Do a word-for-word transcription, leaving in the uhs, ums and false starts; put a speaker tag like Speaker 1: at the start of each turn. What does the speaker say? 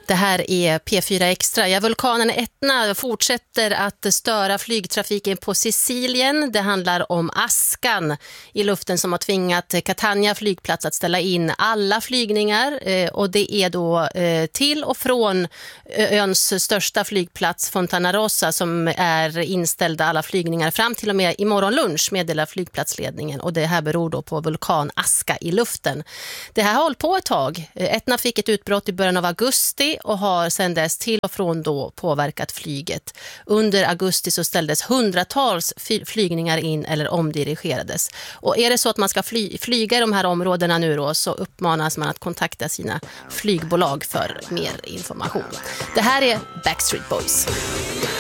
Speaker 1: Det här är P fyra Extra. Ja, vulkanen Etna fortsätter att störa flygtrafiken på Sicilien. Det handlar om askan i luften som har tvingat Catania flygplats att ställa in alla flygningar. Och det är då till och från öns största flygplats Fontanarossa som är inställda alla flygningar fram till och med imorgon lunch, meddelar flygplatsledningen. Och det här beror då på vulkanaska i luften. Det här har hållit på ett tag. Etna fick ett utbrott i början av augusti och har sedan dess till och från då påverkat flyget. Under augusti så ställdes hundratals flygningar in eller omdirigerades. Och är det så att man ska fly, flyga i de här områdena nu då, så uppmanas man att kontakta sina flygbolag för mer information. Det här är Backstreet Boys.